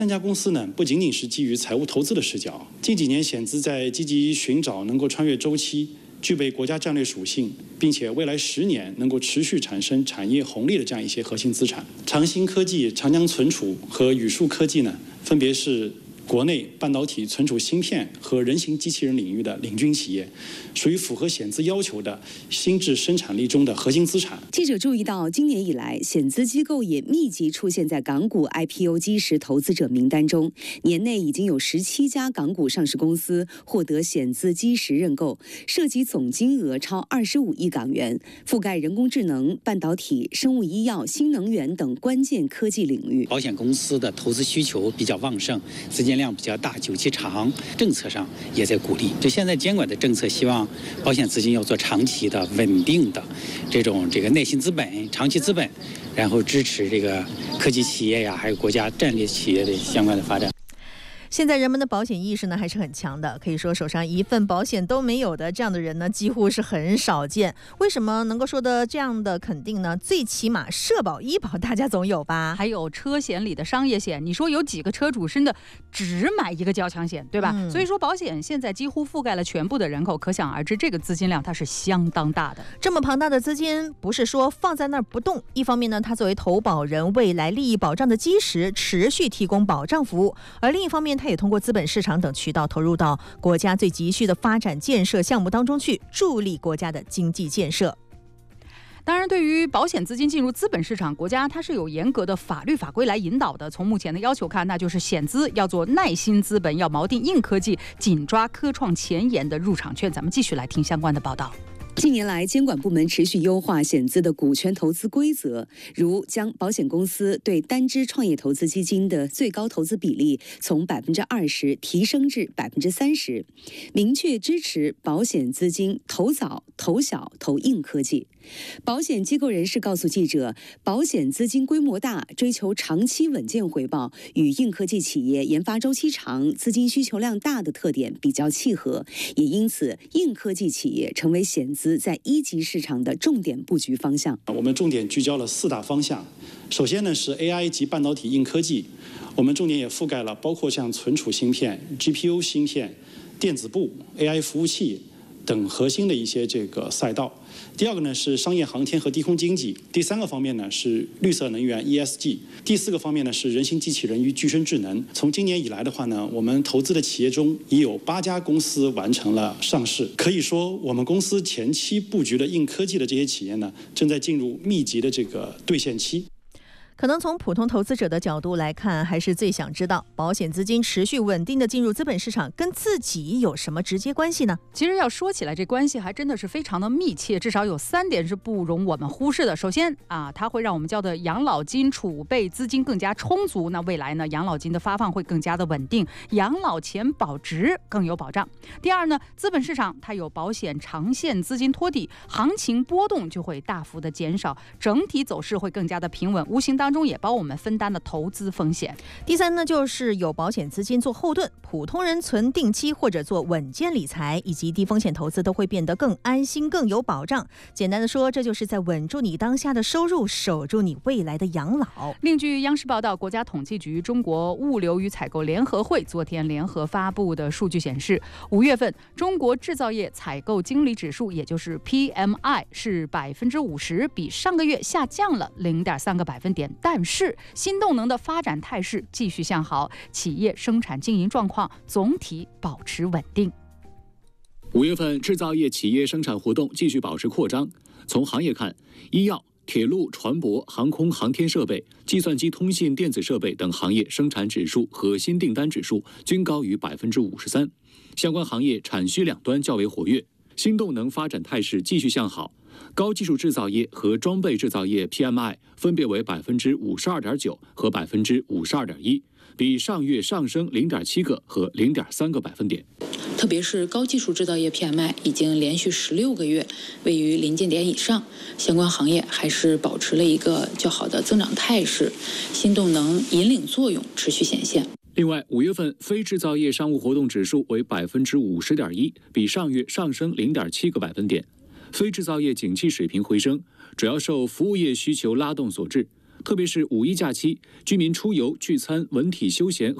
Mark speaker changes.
Speaker 1: 3家公司呢，不仅仅是基于财务投资的视角，近几年险资在积极寻找能够穿越周期、具备国家战略属性，并且未来10年能够持续产生产业红利的这样一些核心资产。长兴科技、长江存储和宇树科技呢，分别是国内半导体存储芯片和人形机器人领域的领军企业，属于符合险资要求的新质生产力中的核心资产。
Speaker 2: 记者注意到，今年以来，险资机构也密集出现在港股 IPO 基石投资者名单中。年内已经有17家港股上市公司获得险资基石认购，涉及总金额超25亿港元，覆盖人工智能、半导体、生物医药、新能源等关键科技领域。
Speaker 3: 保险公司的投资需求比较旺盛，资金量比较大，久期长，政策上也在鼓励。就现在监管的政策，希望保险资金要做长期的、稳定的这个耐心资本、长期资本，然后支持这个科技企业呀，还有国家战略企业的相关的发展。
Speaker 4: 现在人们的保险意识呢还是很强的，可以说手上一份保险都没有的这样的人呢几乎是很少见。为什么能够说的这样的肯定呢？最起码社保、医保大家总有吧？
Speaker 5: 还有车险里的商业险，你说有几个车主真的只买一个交强险，对吧？所以说保险现在几乎覆盖了全部的人口，可想而知这个资金量它是相当大的。
Speaker 4: 这么庞大的资金不是说放在那儿不动，一方面呢它作为投保人未来利益保障的基石，持续提供保障服务，而另一方面它也通过资本市场等渠道投入到国家最急需的发展建设项目当中去，助力国家的经济建设。
Speaker 5: 当然，对于保险资金进入资本市场，国家它是有严格的法律法规来引导的。从目前的要求看，那就是险资要做耐心资本，要锚定硬科技，紧抓科创前沿的入场券。咱们继续来听相关的报道。
Speaker 2: 近年来，监管部门持续优化险资的股权投资规则，如将保险公司对单只创业投资基金的最高投资比例从20%提升至30%，明确支持保险资金投早、投小、投硬科技。保险机构人士告诉记者，保险资金规模大，追求长期稳健回报，与硬科技企业研发周期长、资金需求量大的特点比较契合，也因此硬科技企业成为险资在一级市场的重点布局方向。
Speaker 1: 我们重点聚焦了4大方向，首先呢是 AI 及半导体硬科技，我们重点也覆盖了包括像存储芯片、GPU 芯片、电子部、AI 服务器等核心的一些这个赛道。第二个呢是商业航天和低空经济，第3个方面呢是绿色能源 ESG， 第4个方面呢是人形机器人与具身智能。从今年以来的话呢，我们投资的企业中已有8家公司完成了上市，可以说我们公司前期布局的硬科技的这些企业呢，正在进入密集的这个兑现期。
Speaker 4: 可能从普通投资者的角度来看，还是最想知道保险资金持续稳定的进入资本市场跟自己有什么直接关系呢？
Speaker 5: 其实要说起来，这关系还真的是非常的密切，至少有3点是不容我们忽视的。首先它会让我们叫的养老金储备资金更加充足，那未来呢，养老金的发放会更加的稳定，养老钱保值更有保障。第二呢，资本市场它有保险长线资金托底，行情波动就会大幅的减少，整体走势会更加的平稳，无形当中也帮我们分担了投资风险。
Speaker 4: 第3呢，就是有保险资金做后盾，普通人存定期或者做稳健理财以及低风险投资都会变得更安心、更有保障。简单的说，这就是在稳住你当下的收入，守住你未来的养老。
Speaker 5: 另据央视报道，国家统计局中国物流与采购联合会昨天联合发布的数据显示，5月份中国制造业采购经理指数，也就是 PMI 是50%，比上个月下降了0.3个百分点。但是新动能的发展态势继续向好，企业生产经营状况总体保持稳定。
Speaker 6: 5月份制造业企业生产活动继续保持扩张。从行业看，医药、铁路、船舶、航空航天设备、计算机通信电子设备等行业生产指数和新订单指数均高于53%，相关行业产需两端较为活跃，新动能发展态势继续向好。高技术制造业和装备制造业 PMI 分别为52.9%和52.1%，比上月上升0.7个和0.3个百分点。
Speaker 7: 特别是高技术制造业 PMI 已经连续16个月位于临界点以上，相关行业还是保持了一个较好的增长态势，新动能引领作用持续显现。
Speaker 6: 另外，5月份非制造业商务活动指数为50.1%，比上月上升0.7个百分点。非制造业景气水平回升，主要受服务业需求拉动所致。 特别是五一假期，居民出游、聚餐、文体休闲